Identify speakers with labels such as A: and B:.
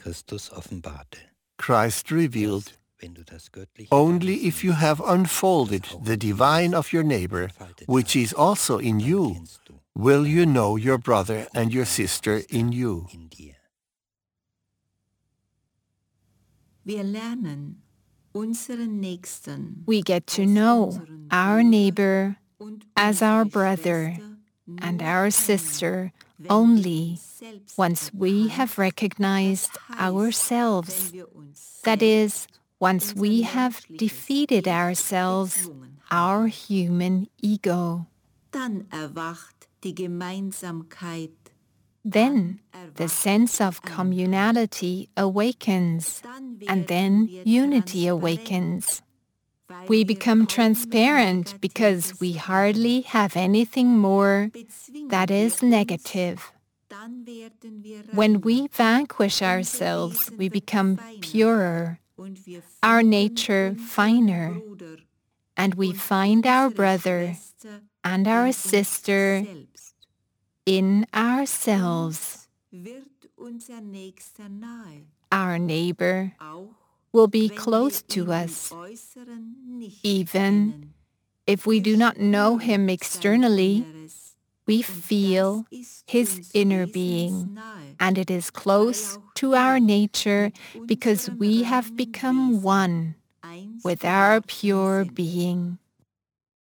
A: Christ revealed. Only if you have unfolded the divine of your neighbor, which is also in you, will you know your brother and your sister in you.
B: We get to know our neighbor as our brother and our sister only once we have recognized ourselves. That is, once we have defeated ourselves, our human ego. Then the sense of communality awakens, and then unity awakens. We become transparent because we hardly have anything more that is negative. When we vanquish ourselves, we become purer, our nature finer, and we find our brother and our sister in ourselves. Our neighbor will be close to us, even if we do not know him externally. We feel his inner being, and it is close to our nature because we have become one with our pure being.